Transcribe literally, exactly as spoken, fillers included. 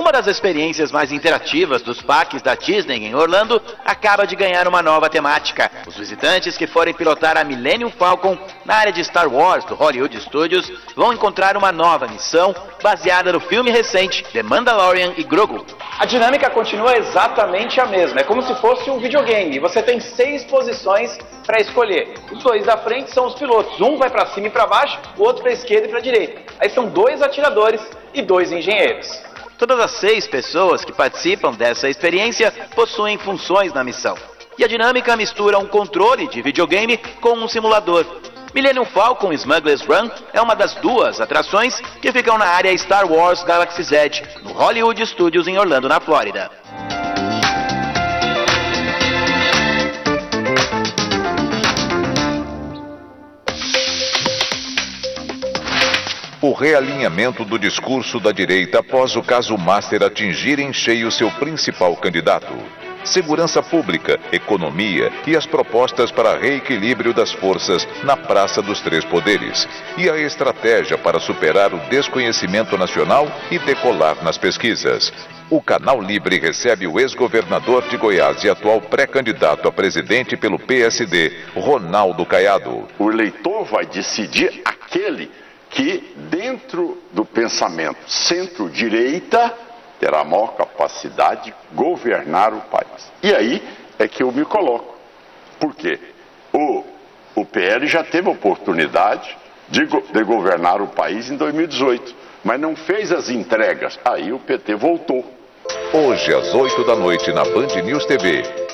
Uma das experiências mais interativas dos parques da Disney em Orlando acaba de ganhar uma nova temática. Os visitantes que forem pilotar a Millennium Falcon na área de Star Wars do Hollywood Studios vão encontrar uma nova missão baseada no filme recente The Mandalorian e Grogu. A dinâmica continua exatamente a mesma, é como se fosse um videogame. Você tem seis posições para escolher. Os dois da frente são os pilotos, um vai para cima e para baixo, o outro para a esquerda e para a direita. Aí são dois atiradores e dois engenheiros. Todas as seis pessoas que participam dessa experiência possuem funções na missão. E a dinâmica mistura um controle de videogame com um simulador. Millennium Falcon Smuggler's Run é uma das duas atrações que ficam na área Star Wars Galaxy's Edge, no Hollywood Studios em Orlando, na Flórida. O realinhamento do discurso da direita após o caso Master atingir em cheio seu principal candidato. Segurança pública, economia e as propostas para reequilíbrio das forças na Praça dos Três Poderes. E a estratégia para superar o desconhecimento nacional e decolar nas pesquisas. O Canal Libre recebe o ex-governador de Goiás e atual pré-candidato a presidente pelo P S D, Ronaldo Caiado. O eleitor vai decidir aquele que, dentro do pensamento centro-direita, terá a maior capacidade de governar o país. E aí é que eu me coloco. Por quê? O, o P L já teve a oportunidade de, de governar o país em dois mil e dezoito, mas não fez as entregas. Aí o P T voltou. Hoje, às oito da noite, na Band News T V.